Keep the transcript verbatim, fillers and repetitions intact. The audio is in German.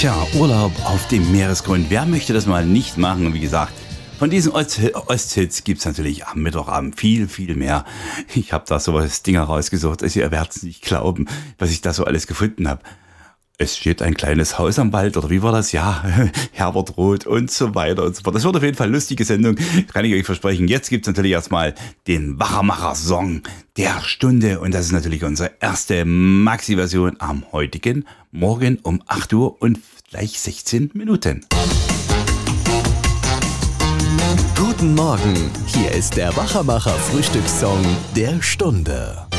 Tja, Urlaub auf dem Meeresgrund. Wer möchte das mal nicht machen? Und wie gesagt, von diesen Ost- Osthits gibt's natürlich am Mittwochabend viel, viel mehr. Ich habe da sowas Dinger rausgesucht, also ihr werdet es nicht glauben, was ich da so alles gefunden habe. Es steht ein kleines Haus am Wald, oder wie war das? Ja, Herbert Roth und so weiter und so fort. Das wird auf jeden Fall eine lustige Sendung, kann ich euch versprechen. Jetzt gibt's natürlich erstmal den Wachermacher-Song der Stunde. Und das ist natürlich unsere erste Maxi-Version am heutigen Morgen um acht Uhr und gleich sechzehn Minuten. Guten Morgen, hier ist der Wachermacher-Frühstückssong der Stunde.